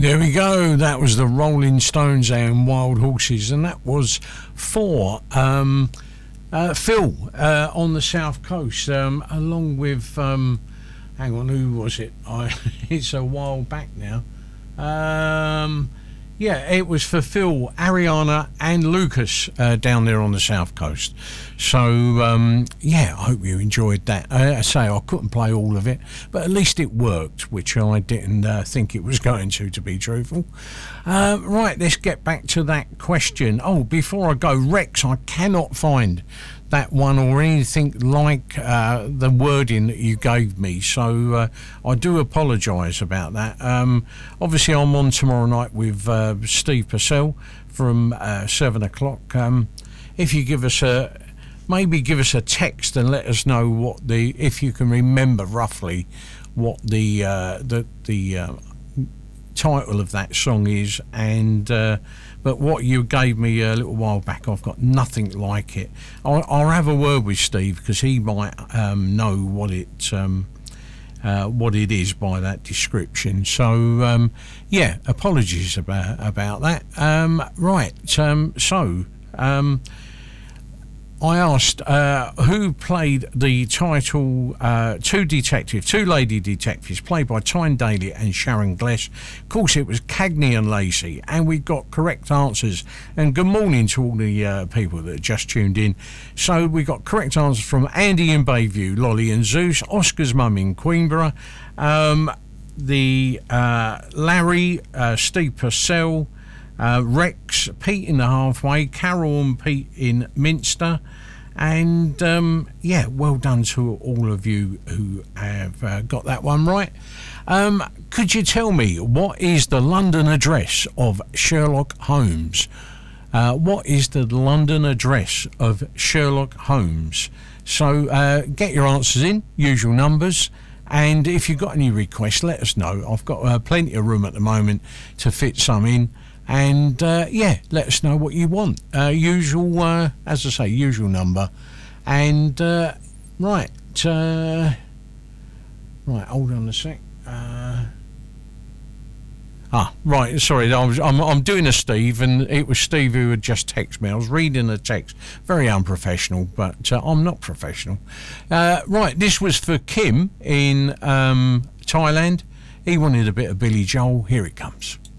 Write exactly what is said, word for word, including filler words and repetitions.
There we go. That was the Rolling Stones and Wild Horses, and that was for um, uh, Phil uh, on the South Coast, um, along with. Um, hang on, who was it? I, it's a while back now. Um, yeah, it was for Phil, Ariana, and Lucas uh, down there on the South Coast. So, um, yeah, I hope you enjoyed that. Uh, I say I couldn't play all of it, but at least it worked, which I didn't uh, think it was going to, to be truthful. Uh, right, let's get back to that question. Oh, before I go, Rex, I cannot find that one or anything like uh, the wording that you gave me, so uh, I do apologise about that. Um, obviously I'm on tomorrow night with uh, Steve Purcell from uh, seven o'clock. Um, if you give us a maybe give us a text and let us know what the, if you can remember roughly what the uh, the the uh, title of that song is, and uh, but what you gave me a little while back, I've got nothing like it. I'll, I'll have a word with Steve because he might um, know what it um, uh, what it is by that description. So um, yeah, apologies about about that. Um, right, um, so. Um, I asked uh, who played the title uh, Two Detectives, Two Lady Detectives, played by Tyne Daly and Sharon Gless. Of course, it was Cagney and Lacey, and we got correct answers. And good morning to all the uh, people that just tuned in. So we got correct answers from Andy in Bayview, Lolly and Zeus, Oscar's mum in Queenborough, um, the uh, Larry, uh, Steve Purcell, Uh, Rex, Pete in the Halfway, Carol and Pete in Minster, and um, yeah, well done to all of you who have uh, got that one right. Um, could you tell me what is the London address of Sherlock Holmes? Uh, what is the London address of Sherlock Holmes? So uh, get your answers in, usual numbers. And if you've got any requests, let us know. I've got uh, plenty of room at the moment to fit some in. And uh, yeah, let us know what you want. Uh, usual, uh, as I say, usual number. And uh, right, uh, right. Hold on a sec. Uh, ah, right. Sorry, I was, I'm I'm doing a Steve, and it was Steve who had just texted me. I was reading the text, very unprofessional, but uh, I'm not professional. Uh, right, this was for Kim in um, Thailand. He wanted a bit of Billy Joel. Here it comes.